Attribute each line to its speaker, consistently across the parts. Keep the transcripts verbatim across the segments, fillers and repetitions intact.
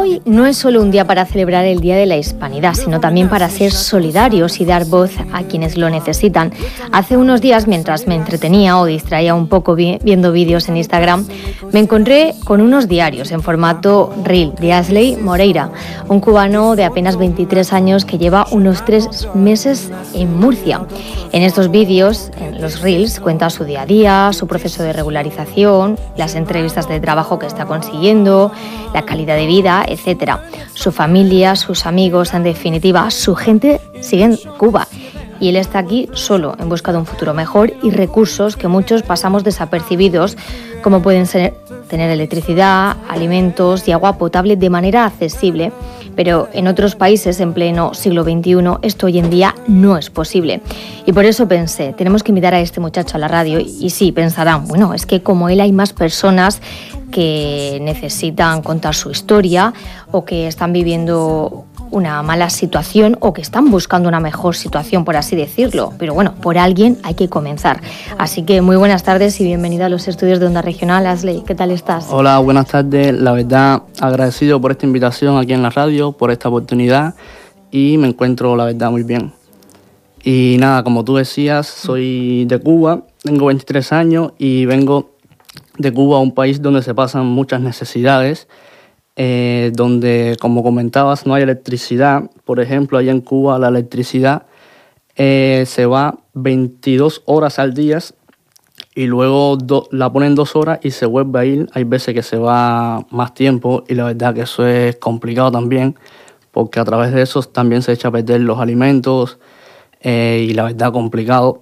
Speaker 1: Hoy no es solo un día para celebrar el Día de la Hispanidad, sino también para ser solidarios y dar voz a quienes lo necesitan. Hace unos días, mientras me entretenía o distraía un poco vi- viendo vídeos en Instagram, me encontré con unos diarios en formato Reel de Asley Moreira, un cubano de apenas veintitrés años que lleva unos tres meses en Murcia. En estos vídeos, en los Reels, cuenta su día a día, su proceso de regularización, las entrevistas de trabajo que está consiguiendo, la calidad de vida, etcétera. Su familia, sus amigos, en definitiva, su gente sigue en Cuba. Y él está aquí solo, en busca de un futuro mejor y recursos que muchos pasamos desapercibidos, como pueden ser tener electricidad, alimentos y agua potable de manera accesible. Pero en otros países, en pleno siglo veintiuno, esto hoy en día no es posible. Y por eso pensé, tenemos que invitar a este muchacho a la radio. Y sí, pensarán, bueno, es que como él hay más personas que necesitan contar su historia o que están viviendo una mala situación o que están buscando una mejor situación, por así decirlo. Pero bueno, por alguien hay que comenzar. Así que muy buenas tardes y bienvenida a los estudios de Onda Regional. Asley, ¿qué tal estás?
Speaker 2: Hola, buenas tardes. La verdad, agradecido por esta invitación aquí en la radio, por esta oportunidad, y me encuentro, la verdad, muy bien. Y nada, como tú decías, soy de Cuba, tengo veintitrés años y vengo de Cuba, un país donde se pasan muchas necesidades, eh, donde, como comentabas, no hay electricidad. Por ejemplo, allá en Cuba la electricidad eh, se va veintidós horas al día y luego do, la ponen dos horas y se vuelve a ir. Hay veces que se va más tiempo y la verdad que eso es complicado también, porque a través de eso también se echa a perder los alimentos eh, y la verdad complicado.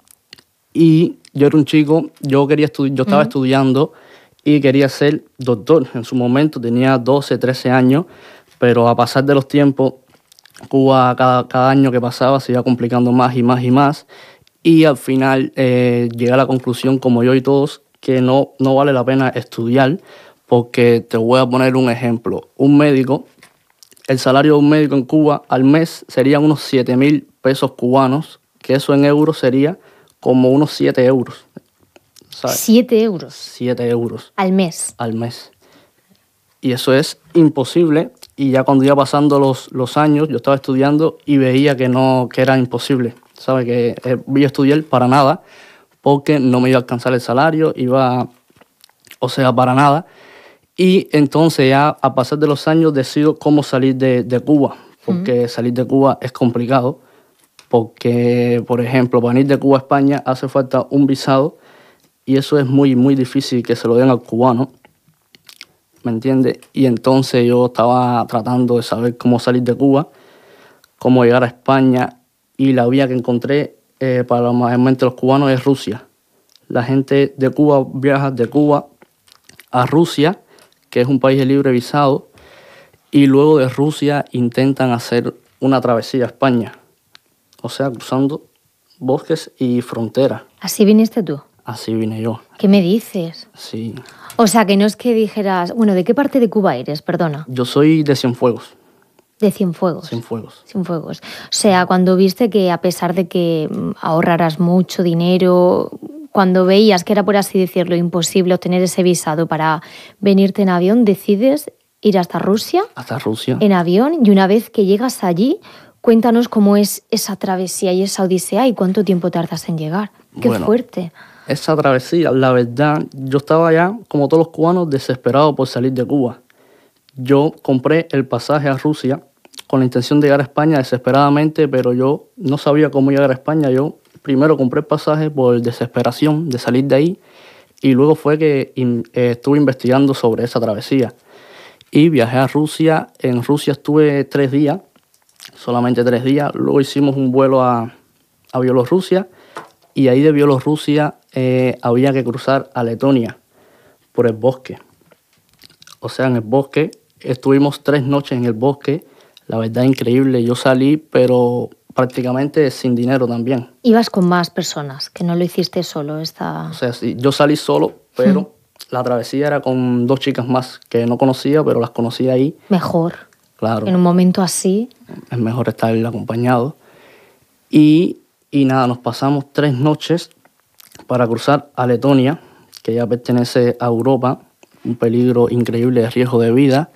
Speaker 2: Y yo era un chico, yo quería estu- yo estaba uh-huh. estudiando y quería ser doctor. En su momento tenía doce, trece años, pero a pasar de los tiempos, Cuba cada, cada año que pasaba se iba complicando más y más y más. Y al final eh, llegué a la conclusión, como yo y todos, que no, no vale la pena estudiar, porque te voy a poner un ejemplo. Un médico, el salario de un médico en Cuba al mes serían unos siete mil pesos cubanos, que eso en euros sería como unos siete euros. ¿Sabes?
Speaker 1: ¿Siete euros?
Speaker 2: Siete euros.
Speaker 1: ¿Al mes?
Speaker 2: Al mes. Y eso es imposible. Y ya cuando iba pasando los, los años, yo estaba estudiando y veía que, no, que era imposible. ¿Sabes? Que eh, voy a estudiar para nada, porque no me iba a alcanzar el salario, iba, o sea, para nada. Y entonces ya a pasar de los años decido cómo salir de, de Cuba, porque mm. salir de Cuba es complicado, porque, por ejemplo, para venir de Cuba a España hace falta un visado y eso es muy, muy difícil que se lo den al cubano, ¿me entiendes? Y entonces yo estaba tratando de saber cómo salir de Cuba, cómo llegar a España, y la vía que encontré eh, para mayormente los cubanos es Rusia. La gente de Cuba viaja de Cuba a Rusia, que es un país de libre visado, y luego de Rusia intentan hacer una travesía a España, o sea, cruzando bosques y fronteras.
Speaker 1: ¿Así viniste tú?
Speaker 2: Así vine yo.
Speaker 1: ¿Qué me dices?
Speaker 2: Sí.
Speaker 1: O sea, que no es que dijeras... Bueno, ¿de qué parte de Cuba eres? Perdona.
Speaker 2: Yo soy de Cienfuegos.
Speaker 1: ¿De Cienfuegos?
Speaker 2: Cienfuegos.
Speaker 1: Cienfuegos. O sea, cuando viste que a pesar de que ahorraras mucho dinero, cuando veías que era, por así decirlo, imposible obtener ese visado para venirte en avión, decides ir hasta Rusia.
Speaker 2: Hasta Rusia.
Speaker 1: En avión, y una vez que llegas allí, cuéntanos cómo es esa travesía y esa odisea y cuánto tiempo tardas en llegar. ¡Qué
Speaker 2: bueno,
Speaker 1: fuerte!
Speaker 2: Esa travesía, la verdad, yo estaba ya, como todos los cubanos, desesperado por salir de Cuba. Yo compré el pasaje a Rusia con la intención de llegar a España desesperadamente, pero yo no sabía cómo llegar a España. Yo primero compré el pasaje por desesperación de salir de ahí y luego fue que in, eh, estuve investigando sobre esa travesía. Y viajé a Rusia. En Rusia estuve tres días, solamente tres días. Luego hicimos un vuelo a, a Bielorrusia y ahí de Bielorrusia eh, había que cruzar a Letonia por el bosque. O sea, en el bosque, estuvimos tres noches en el bosque, la verdad increíble. Yo salí, pero prácticamente sin dinero también.
Speaker 1: Ibas con más personas, que no lo hiciste solo. Esta...
Speaker 2: O sea, sí, yo salí solo, pero mm. la travesía era con dos chicas más que no conocía, pero las conocí ahí.
Speaker 1: Mejor.
Speaker 2: Claro.
Speaker 1: En un momento así.
Speaker 2: Es mejor estar acompañado. Y, y nada, nos pasamos tres noches para cruzar a Letonia, que ya pertenece a Europa. Un peligro increíble de riesgo de vida.